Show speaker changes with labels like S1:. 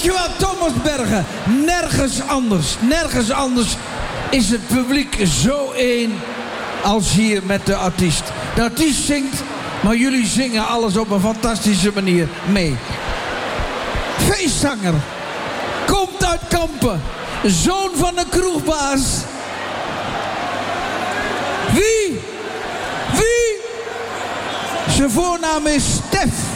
S1: Dankjewel, Thomas Bergen. Nergens anders is het publiek zo één als hier met de artiest. De artiest zingt, maar jullie zingen alles op een fantastische manier mee. Feestzanger. Komt uit Kampen. Zoon van een kroegbaas. Wie? Zijn voornaam is Stef.